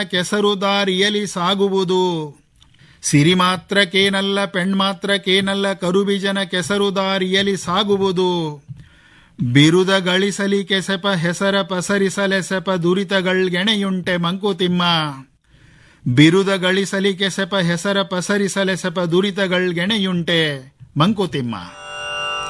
ಕೆಸರು ದಾರಿಯಲಿ ಸಾಗುವುದು. ಸಿರಿ ಮಾತ್ರಕ್ಕೇನಲ್ಲ ಪೆಣ್ಮಾತ್ರಕ್ಕೇನಲ್ಲ ಕರುಬಿಜನ ಕೆಸರು ದಾರಿಯಲಿ ಸಾಗುವುದು. ಬಿರುದ ಗಳಿಸಲಿ ಕೆಸೆಪ ಹೆಸರ ಪಸರಿಸಲೆಸೆಪ ದುರಿತಗಳ್ಗೆಣೆಯುಂಟೆ ಮಂಕುತಿಮ್ಮ. ಬಿರುದ ಗಳಿಸಲಿ ಕೆಸೆಪ ಹೆಸರ ಪಸರಿಸಲೆಸೆಪ ದುರಿತಗಳ್ಗೆಣೆಯುಂಟೆ ಮಂಕುತಿಮ್ಮ.